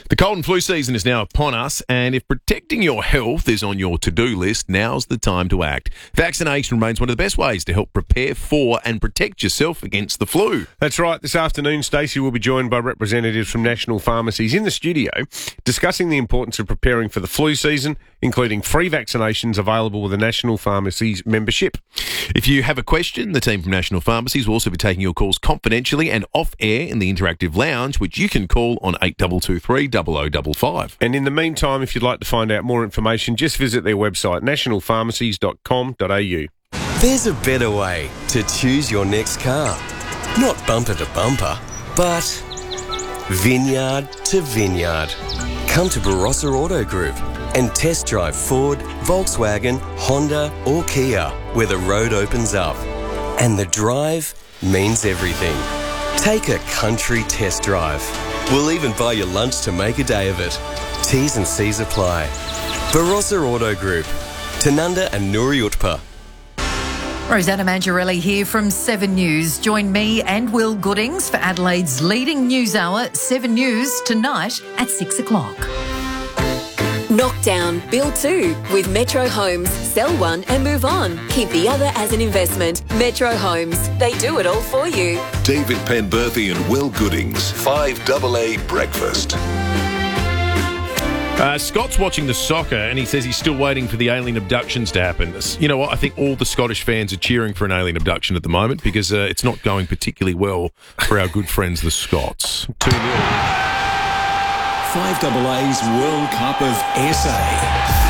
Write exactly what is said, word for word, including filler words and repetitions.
The cold and flu season is now upon us, and if protecting your health is on your to-do list, now's the time to act. Vaccination remains one of the best ways to help prepare for and protect yourself against the flu. That's right. This afternoon, Stacey will be joined by representatives from national pharmacies in the studio discussing the importance of preparing for the flu season, including free vaccinations available with the National Pharmacies membership. If you have a question, the team from National Pharmacies will also be taking your calls confidentially and off-air in the interactive lounge, which you can call on eight two two three, zero zero five five. And in the meantime, if you'd like to find out more information, just visit their website, national pharmacies dot com dot a u. There's a better way to choose your next car. Not bumper to bumper, but vineyard to vineyard. Come to Barossa Auto Group and test drive Ford, Volkswagen, Honda or Kia, where the road opens up. And the drive means everything. Take a country test drive. We'll even buy you lunch to make a day of it. T's and C's apply. Barossa Auto Group. Tanunda and Nuri Utpa. Rosanna Mangiarelli here from Seven News. Join me and Will Goodings for Adelaide's leading news hour, Seven News, tonight at six o'clock. Knock down, build two with Metro Homes. Sell one and move on. Keep the other as an investment. Metro Homes. They do it all for you. David Penberthy and Will Goodings. five A A Breakfast. Uh, Scott's watching the soccer and he says he's still waiting for the alien abductions to happen. You know what? I think all the Scottish fans are cheering for an alien abduction at the moment because uh, it's not going particularly well for our good friends, the Scots. two nil. five A A's World Cup of S A.